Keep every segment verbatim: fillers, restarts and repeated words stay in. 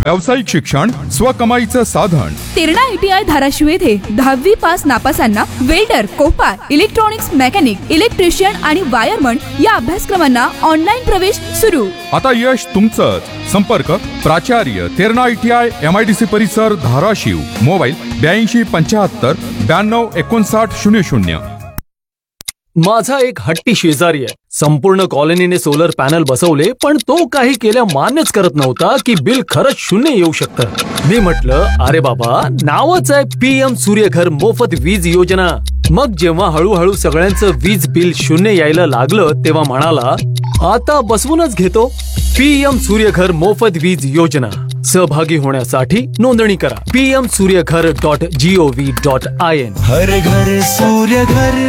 व्यावसायिक शिक्षण स्वकमाईचं साधन. तेरणा आयटीआय धाराशिव येथे दहावी pass नापासांना welder, Kopar, electronics mechanic, electrician आणि वायरमन या अभ्यासक्रमांना ऑनलाईन प्रवेश सुरू. आता यश तुमचंच. संपर्क प्राचार्य तेरणा आयटीआय एमआयडीसी परिसर धाराशिव. मोबाईल ब्याऐंशी पंच्याहत्तर ब्याण्णव एकोणसाठ शून्य शून्य. माझा एक हट्टी शेजारी आहे. संपूर्ण कॉलनीने सोलर पॅनल बसवले, पण तो काही केल्या मान्यच करत नव्हता की बिल खरंच शून्य येऊ शकतं. मी म्हटलं, अरे बाबा, नावच आहे पीएम सूर्यघर मोफत वीज योजना. मग जेव्हा हळूहळू सगळ्यांचं वीज बिल शून्य यायला लागलं, तेव्हा म्हणाला, आता बसवूनच घेतो. पीएम सूर्यघर मोफत वीज योजना. सहभागी होण्यासाठी नोंदणी करा PM Surya Ghar dot G O V dot I N. हर घर सूर्यघर.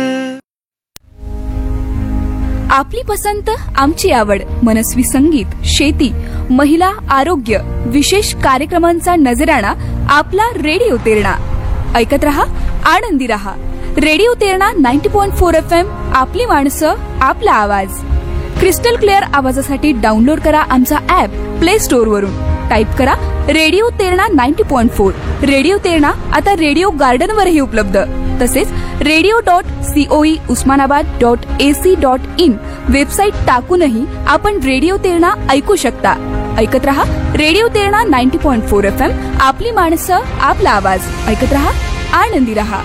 आपली पसंत, आमची आवड. मनस्वी संगीत, शेती, महिला, आरोग्य, विशेष कार्यक्रमांचा नजराणा आपला रेडिओ तेरणा. ऐकत रहा, आनंदी रहा. Radio Terna ninety point four F M. आपली माणसं, आपला आवाज. क्रिस्टल क्लिअर आवाजासाठी डाउनलोड करा आमचा ऍप प्ले स्टोअर वरून. टाईप करा radio Terna ninety point four. Radio Terna आता रेडिओ गार्डन वरही उपलब्ध. तसेच radio dot COE Osmanabad dot AC dot in website टाकूनही आपण रेडिओ तेरणा ऐकू शकता. ऐकत रहा radio Terna ninety point four F M. आपली माणसं, आपला आवाज. ऐकत रहा, आनंदी रहा.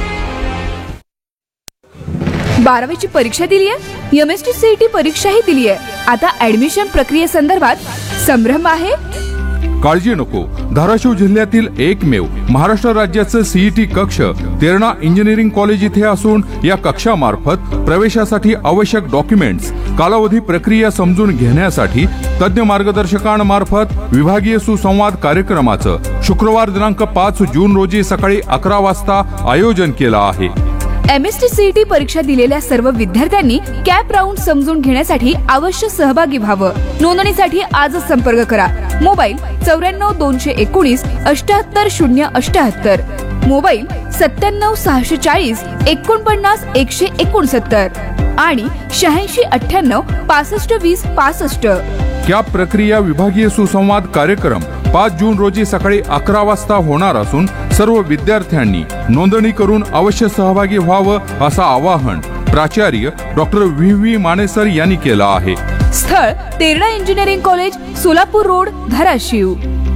बारावीची परीक्षा दिली आहे, एमएसटी सीईटी परीक्षाही दिली आहे. आता ऍडमिशन प्रक्रियेसंदर्भात संभ्रम आहे? काळजी नको. धाराशिव जिल्ह्यातील एकमेव महाराष्ट्र राज्याचं सीईटी कक्ष तेरणा इंजिनिअरिंग कॉलेज इथे असून या कक्षामार्फत प्रवेशासाठी आवश्यक डॉक्युमेंट्स, कालावधी, प्रक्रिया समजून घेण्यासाठी तज्ञ मार्गदर्शकांमार्फत विभागीय सुसंवाद कार्यक्रमाचं शुक्रवार दिनांक पाच जून रोजी सकाळी अकरा वाजता आयोजन केलं आहे. एमएसटी सीईटी परीक्षा दिलेल्या सर्व विद्यार्थ्यांनी कॅप राऊंड समजून घेण्यासाठी अवश्य सहभागी व्हावं. नोंदणीसाठी आजच संपर्क करा. मोबाईल चौऱ्याण्णव दोनशे एकोणीस अठ्याहत्तर शून्य अठ्याहत्तर. मोबाईल सत्त्याण्णव सहाशे चाळीस एकोणपन्नास एकशे एकोणसत्तर आणि शहाऐंशी अठ्ठ्याण्णव पासष्ट वीस पासष्ट. कॅप प्रक्रिया विभागीय सुसंवाद कार्यक्रम पाच जून रोजी सकाळी अकरा वाजता होणार असून सर्व विद्यार्थ्यांनी नोंदणी करून अवश्य सहभागी व्हावं असं आवाहन प्राचार्य डॉक्टर व्ही व्ही मानेसर यांनी केलं आहे. स्थळ Terna engineering college, Solapur road, Dharashiv.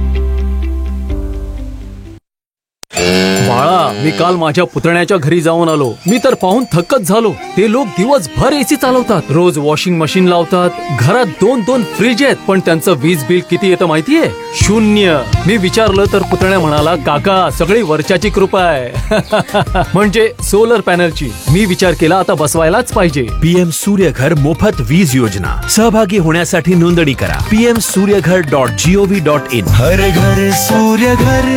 बाळा, मी काल माझ्या पुतण्याच्या घरी जाऊन आलो. मी तर पाहून थक्कच झालो. ते लोक दिवसभर एसी चालवतात, रोज वॉशिंग मशीन लावतात, घरात दोन दोन फ्रीज आहेत, पण त्यांचं वीज बिल किती येतं माहितीये? शून्य. मी विचारलं तर पुतण्या म्हणाला, काका, सगळी वर्षाची कृपा आहे. म्हणजे सोलर पॅनलची. मी विचार केला, आता बसवायलाच पाहिजे. पीएम सूर्यघर मोफत वीज योजना. सहभागी होण्यासाठी नोंदणी करा PM Surya Ghar dot G O V dot in. हर घर सूर्यघर.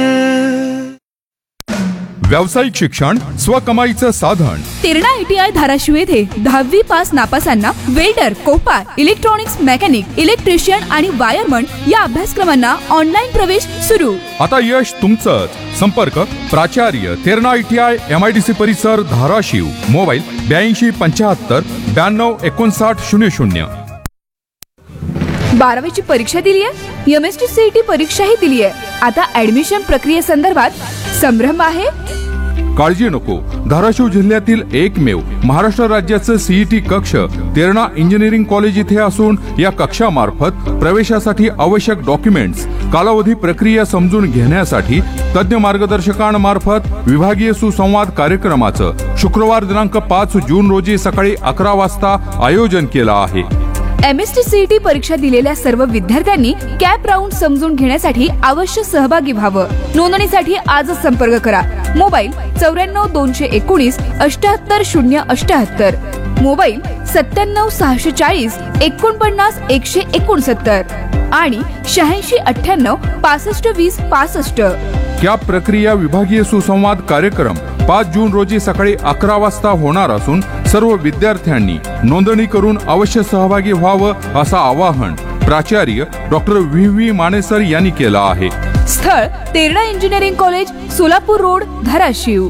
व्यावसायिक शिक्षण स्वकमाईचं साधन. तेरणा आयटीआय धाराशिव येथे दहावी pass नापासांना welder, Kopar, electronics mechanic, electrician आणि वायरमन या अभ्यासक्रमांना ऑनलाईन प्रवेश सुरू. आता यश तुमचंच. संपर्क प्राचार्य तेरणा आयटीआय एमआयडीसी परिसर धाराशिव. मोबाईल ब्याऐंशी पंच्याहत्तर ब्याण्णव एकोणसाठ शून्य शून्य. बारावीची परीक्षा दिली आहे, एमएसटी सीईटी परीक्षाही दिली आहे. आता ऍडमिशन प्रक्रियेसंदर्भात संभ्रम आहे? काळजी नको. धाराशिव जिल्ह्यातील एकमेव महाराष्ट्र राज्याचं सीईटी कक्ष तेरणा इंजिनिअरिंग कॉलेज इथे असून या कक्षामार्फत प्रवेशासाठी आवश्यक डॉक्युमेंट्स, कालावधी, प्रक्रिया समजून घेण्यासाठी तज्ञ मार्गदर्शकांमार्फत विभागीय सुसंवाद कार्यक्रमाचं शुक्रवार दिनांक पाच जून रोजी सकाळी अकरा वाजता आयोजन केलं आहे. एमएसटी सीईटी परीक्षा दिलेल्या सर्व विद्यार्थ्यांनी कॅप राऊंड समजून घेण्यासाठी अवश्य सहभागी व्हावं. नोंदणीसाठी आजच संपर्क करा. मोबाईल चौऱ्याण्णव दोनशे एकोणीस अठ्याहत्तर शून्य अठ्याहत्तर. मोबाईल सत्त्याण्णव सहाशे चाळीस एकोणपन्नास एकशे एकोणसत्तर आणि शहाऐंशी अठ्ठ्याण्णव पासष्ट वीस पासष्ट. कॅप प्रक्रिया विभागीय सुसंवाद कार्यक्रम पाच जून रोजी सकाळी अकरा वाजता होणार असून सर्व विद्यार्थ्यांनी नोंदणी करून अवश्य सहभागी व्हावं असं आवाहन प्राचार्य डॉक्टर व्ही व्ही मानेसर यांनी केलं आहे. स्थळ Terna engineering college, Solapur road, Dharashiv.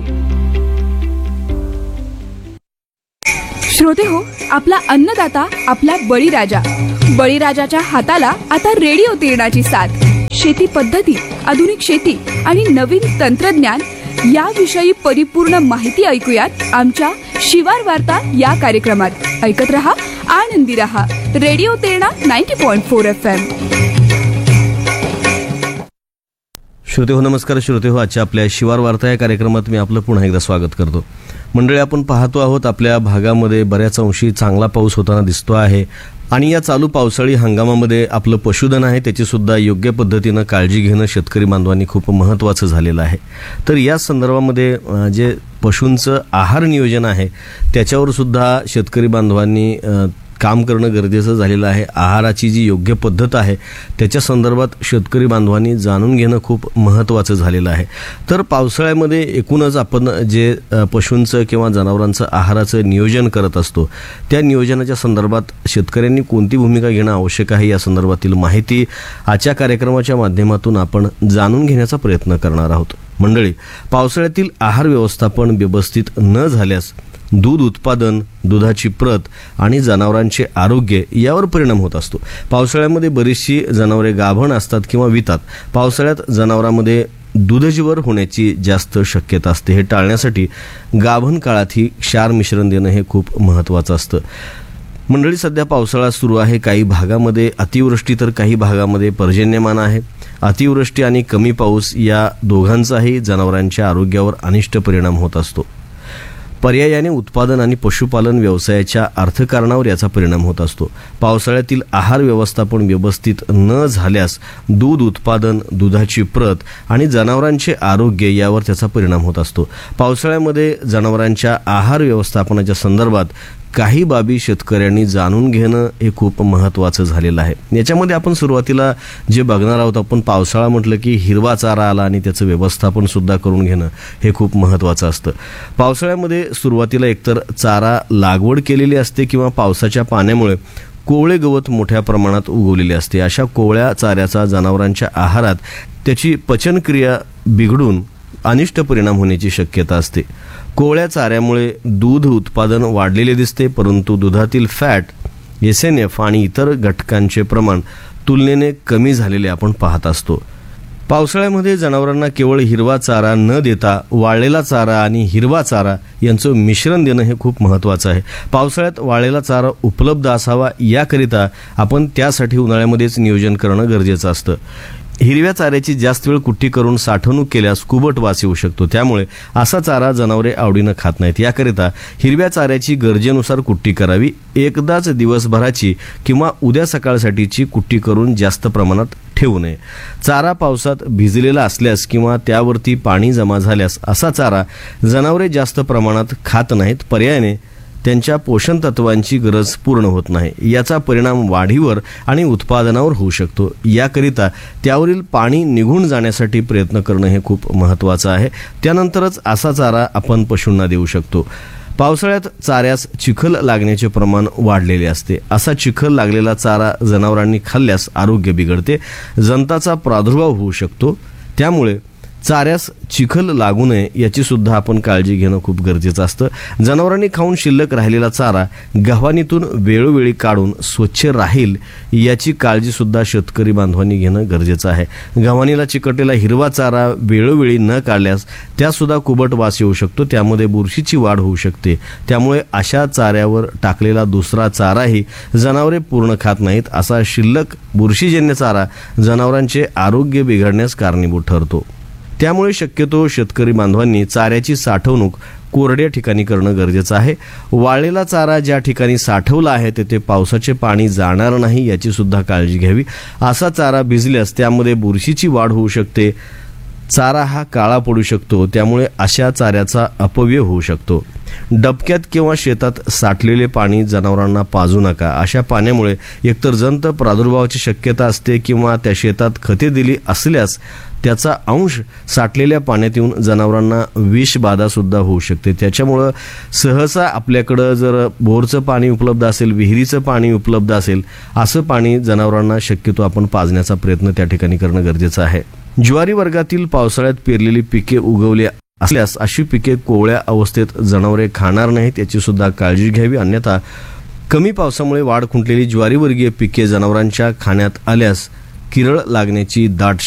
श्रोते हो, आपला अन्नदाता, आपला बळीराजा. बळीराजाच्या हाताला आता रेडिओ तेरणाची साथ. शेती पद्धती, आधुनिक शेती आणि नवीन तंत्रज्ञान याविषयी परिपूर्ण माहिती ऐकूयात आमच्या शिवार वार्ता या कार्यक्रमात. ऐकत रहा, आनंदी रहा. Radio Terna ninety point four F M. श्रोते हो, नमस्कार श्रोते हो. आजच्या आपल्या शिवार वार्ता या कार्यक्रमात मी आपलं पुन्हा एकदा स्वागत करतो. मंडळी, आपण पाहतो आहोत आपल्या भागामध्ये बऱ्याच अंशी चांगला पाऊस होताना दिसतो आहे आणि या चालू पावसाळी हंगामामध्ये आपलं पशुधन आहे त्याची सुद्धा योग्य पद्धतीनं काळजी घेणं शेतकरी बांधवांनी खूप महत्त्वाचं झालेलं आहे. तर या संदर्भामध्ये जे पशूंचं आहार नियोजन आहे त्याच्यावर सुद्धा शेतकरी बांधवांनी काम करणं गरजेचं झालेलं आहे. आहाराची जी योग्य पद्धत आहे त्याच्या संदर्भात शेतकरी बांधवांनी जाणून घेणं खूप महत्त्वाचं झालेलं आहे. तर पावसाळ्यामध्ये एकूणच आपण जे पशूंचं किंवा जनावरांचं आहाराचं नियोजन करत असतो त्या नियोजनाच्या संदर्भात शेतकऱ्यांनी कोणती भूमिका घेणं आवश्यक आहे या संदर्भातील माहिती आजच्या कार्यक्रमाच्या माध्यमातून आपण जाणून घेण्याचा प्रयत्न करणार आहोत. मंडळी, पावसाळ्यातील आहार व्यवस्थापन व्यवस्थित न झाल्यास दूध उत्पादन, दुधाची प्रत आणि जनावरांचे आरोग्य यावर परिणाम होत असतो. पावसाळ्यामध्ये बरीचशी जनावरे गाभण असतात किंवा वितात. पावसाळ्यात जनावरांमध्ये दुधजीवर होण्याची जास्त शक्यता असते. हे टाळण्यासाठी गाभण काळातही क्षार मिश्रण देणं हे खूप महत्त्वाचं असतं. मंडळी, सध्या पावसाळा सुरू आहे. काही भागामध्ये अतिवृष्टी तर काही भागामध्ये पर्जन्यमान आहे. अतिवृष्टी आणि कमी पाऊस या दोघांचाही जनावरांच्या आरोग्यावर अनिष्ट परिणाम होत असतो. पर्यायाने उत्पादन आणि पशुपालन व्यवसायाच्या अर्थकारणावर याचा परिणाम होत असतो. पावसाळ्यातील आहार व्यवस्थापन व्यवस्थित न झाल्यास दूध उत्पादन, दुधाची प्रत आणि जनावरांचे आरोग्य यावर त्याचा परिणाम होत असतो. पावसाळ्यामध्ये जनावरांच्या आहार व्यवस्थापनाच्या संदर्भात काही बाबी शेतकऱ्यांनी जाणून घेणं हे खूप महत्त्वाचं झालेलं आहे. याच्यामध्ये आपण सुरुवातीला जे बघणार आहोत, आपण पावसाळा म्हटलं की हिरवा चारा आला आणि त्याचं व्यवस्थापन सुद्धा करून घेणं हे खूप महत्त्वाचं असतं. पावसाळ्यामध्ये सुरुवातीला एकतर चारा लागवड केलेली असते किंवा पावसाच्या पाण्यामुळे कोवळे गवत मोठ्या प्रमाणात उगवलेले असते. अशा कोवळ्या चाऱ्याचा जनावरांच्या आहारात त्याची पचनक्रिया बिघडून अनिष्ट परिणाम होण्याची शक्यता असते. कोवळ्या चाऱ्यामुळे दूध उत्पादन वाढलेले दिसते, परंतु दुधातील फॅट, एस एन एफ आणि इतर घटकांचे प्रमाण तुलनेने कमी झालेले आपण पाहत असतो. पावसाळ्यामध्ये जनावरांना केवळ हिरवा चारा न देता वाळलेला चारा आणि हिरवा चारा यांचं मिश्रण देणं हे खूप महत्त्वाचं आहे. पावसाळ्यात वाळलेला चारा उपलब्ध असावा याकरिता आपण त्यासाठी उन्हाळ्यामध्येच नियोजन करणं गरजेचं असतं. हिरव्या चाऱ्याची जास्त वेळ कुट्टी करून साठवणूक केल्यास कुबट वास येऊ शकतो. त्यामुळे असा चारा जनावरे आवडीनं खात नाहीत. याकरिता हिरव्या चाऱ्याची गरजेनुसार कुट्टी करावी. एकदाच दिवसभराची किंवा उद्या सकाळसाठीची कुट्टी करून जास्त प्रमाणात ठेवू नये. चारा पावसात भिजलेला असल्यास किंवा त्यावरती पाणी जमा झाल्यास असा चारा जनावरे जास्त प्रमाणात खात नाहीत. पर्यायाने त्यांच्या पोषण तत्वांची गरज पूर्ण होत नाही. याचा परिणाम वाढीवर आणि उत्पादनावर होऊ शकतो. याकरिता त्यावरील पाणी निघून जाण्यासाठी प्रयत्न करणं हे खूप महत्त्वाचं आहे. त्यानंतरच असा चारा आपण पशूंना देऊ शकतो. पावसाळ्यात चाऱ्यास चिखल लागण्याचे प्रमाण वाढलेले असते. असा चिखल लागलेला चारा जनावरांनी खाल्ल्यास आरोग्य बिघडते, जंताचा प्रादुर्भाव होऊ शकतो. त्यामुळे चाऱ्यास चिखल लागू नये याची सुद्धा आपण काळजी घेणं खूप गरजेचं असतं. जनावरांनी खाऊन शिल्लक राहिलेला चारा गव्हाणीतून वेळोवेळी काढून स्वच्छ राहील याची काळजी सुद्धा शेतकरी बांधवांनी घेणं गरजेचं आहे. गव्हाणीला चिकटलेला हिरवा चारा वेळोवेळी न काढल्यास त्यासुद्धा कुबट वास येऊ शकतो. त्यामध्ये बुरशीची वाढ होऊ शकते. त्यामुळे अशा चाऱ्यावर टाकलेला दुसरा चाराही जनावरे पूर्ण खात नाहीत. असा शिल्लक बुरशीजन्य चारा जनावरांचे आरोग्य बिघडण्यास कारणीभूत ठरतो. त्यामुळे शक्यतो शेतकरी बांधवांनी चाऱ्याची साठवणूक कोरड्या ठिकाणी करणं गरजेचं आहे. वाळलेला चारा ज्या ठिकाणी साठवला आहे तेथे पावसाचे पाणी जाणार नाही याची सुद्धा काळजी घ्यावी. असा चारा भिजल्यास त्यामध्ये बुरशीची वाढ होऊ शकते. चारा हा काळा पडू शकतो. त्यामुळे अशा चाऱ्याचा अपव्यय होऊ शकतो. डबक्यात किंवा शेतात साठलेले पाणी जनावरांना पाजू नका. अशा पाण्यामुळे एकतर जंत प्रादुर्भावाची शक्यता असते किंवा त्या शेतात खते दिली असल्यास त्याचा अंश साठलेल्या पाण्यात येऊन जनावरांना विषबाधा सुद्धा होऊ शकते. त्याच्यामुळं सहसा आपल्याकडं जर बोरचं पाणी उपलब्ध असेल, विहिरीचं पाणी उपलब्ध असेल, असं पाणी जनावरांना शक्यतो आपण पाजण्याचा प्रयत्न त्या ठिकाणी करणं गरजेचं आहे. ज्वारी वर्गातील पावसाळ्यात पेरलेली पिके उगवली असल्यास अशी पिके कोवळ्या अवस्थेत जनावरे खाणार नाहीत याची सुद्धा काळजी घ्यावी. अन्यथा कमी पावसामुळे वाढ खुंटलेली ज्वारीवर्गीय पिके जनावरांच्या खाण्यात आल्यास किरळ लागण्याची दाट